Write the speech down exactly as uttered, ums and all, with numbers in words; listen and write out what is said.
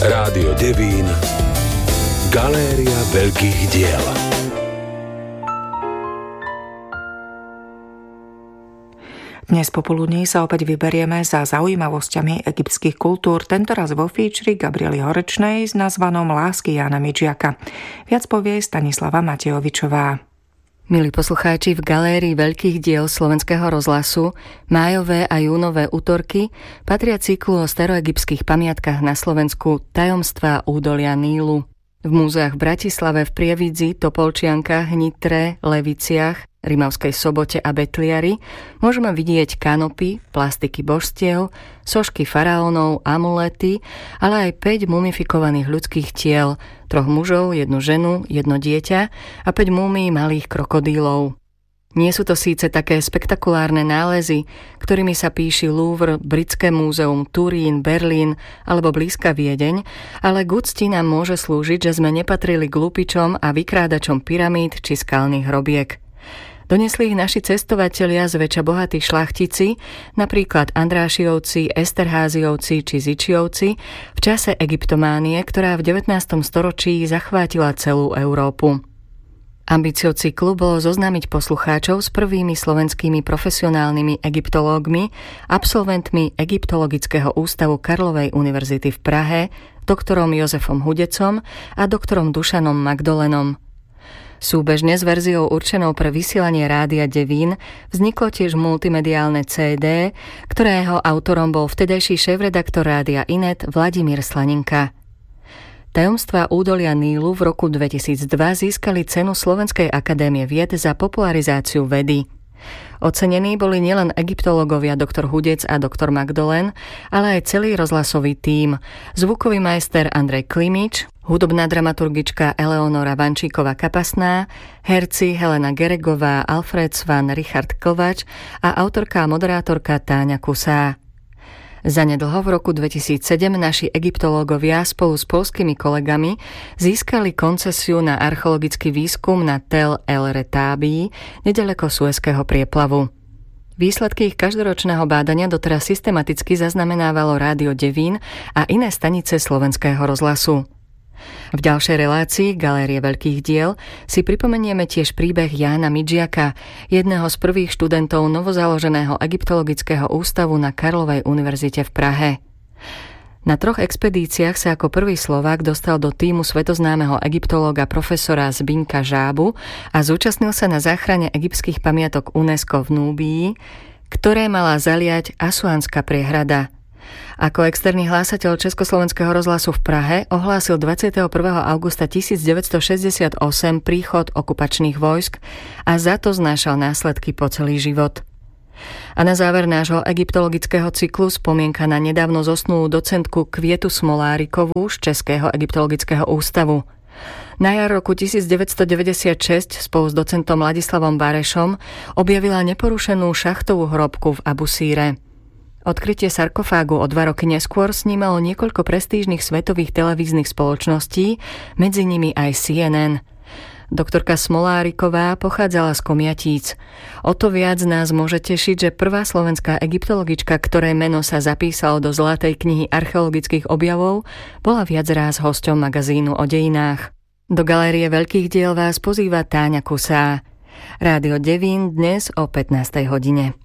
Rádio Devín, Galéria veľkých diel. Dnes popoludní sa opäť vyberieme za zaujímavosťami egyptských kultúr, tentoraz vo featuri Gabriely Horečnej s nazvanom Lásky Jána Midžiaka. Viac povie Stanislava Matejovičová. Milí poslucháči, v Galérii veľkých diel Slovenského rozhlasu májové a júnové útorky patria cyklu o staroegyptských pamiatkách na Slovensku Tajomstvá údolia Nílu. V múzeách v Bratislave, v Prievidzi, Topolčiankach, Nitre, Leviciach, Rimavskej Sobote a Betliari môžeme vidieť kanopy, plastiky božstiev, sošky faraónov, amulety, ale aj päť mumifikovaných ľudských tiel, troch mužov, jednu ženu, jedno dieťa a päť múmií malých krokodílov. Nie sú to síce také spektakulárne nálezy, ktorými sa píši Louvre, Britské múzeum, Turín, Berlín alebo blízka Viedeň, ale k úcti nám môže slúžiť, že sme nepatrili k lupičom a vykrádačom pyramíd či skalných hrobiek. Donesli ich naši cestovatelia zväčša bohatí šlachtici, napríklad Andrášiovci, Esterháziovci či Zičiovci, v čase egyptománie, ktorá v devätnástom storočí zachvátila celú Európu. Ambíciou cyklu bolo zoznámiť poslucháčov s prvými slovenskými profesionálnymi egyptológmi, absolventmi Egyptologického ústavu Karlovej univerzity v Prahe, doktorom Jozefom Hudecom a doktorom Dušanom Magdolenom. Súbežne s verziou určenou pre vysielanie Rádia Devín vzniklo tiež multimediálne cé dé, ktorého autorom bol vtedajší šéfredaktor Rádia Inet Vladimír Slaninka. Tajomstvá údolia Nílu v roku dvetisícdva získali cenu Slovenskej akadémie vied za popularizáciu vedy. Ocenení boli nielen egyptológovia doktor Hudec a doktor Magdolen, ale aj celý rozhlasový tím, zvukový majster Andrej Klimič, hudobná dramaturgička Eleonora Vančíková-Kapasná, herci Helena Geregová, Alfred Svan, Richard Klvač a autorka a moderátorka Táňa Kusá. Zanedlho v roku dvetisícsedem naši egyptológovia spolu s poľskými kolegami získali koncesiu na archeologický výskum na Tel El Retábii, nedaleko Suezského prieplavu. Výsledky ich každoročného bádania doteraz systematicky zaznamenávalo Rádio Devín a iné stanice Slovenského rozhlasu. V ďalšej relácii Galérie veľkých diel si pripomenieme tiež príbeh Jána Midžiaka, jedného z prvých študentov novozaloženého Egyptologického ústavu na Karlovej univerzite v Prahe. Na troch expedíciách sa ako prvý Slovák dostal do tímu svetoznámeho egyptológa profesora Zbiňka Žábu a zúčastnil sa na záchrane egyptských pamiatok UNESCO v Núbii, ktoré mala zaliať Asuánska priehrada. Ako externý hlásateľ Československého rozhlasu v Prahe ohlásil dvadsiateho prvého augusta tisícdeväťstošesťdesiatosem príchod okupačných vojsk a za to znášal následky po celý život. A na záver nášho egyptologického cyklu spomienka na nedávno zosnulú docentku Kvietu Smolárikovú z Českého egyptologického ústavu. Na jar roku tisícdeväťstodeväťdesiatšesť spolu s docentom Ladislavom Barešom objavila neporušenú šachtovú hrobku v Abusíre. Odkrytie sarkofágu o dva roky neskôr snímalo niekoľko prestížnych svetových televíznych spoločností, medzi nimi aj C N N. Doktorka Smoláriková pochádzala z Komiatíc. O to viac nás môže tešiť, že prvá slovenská egyptologička, ktorej meno sa zapísalo do Zlatej knihy archeologických objavov, bola viac ráz hosťom magazínu o dejinách. Do Galérie veľkých diel vás pozýva Táňa Kusá. Rádio Devín dnes o pätnástej hodine.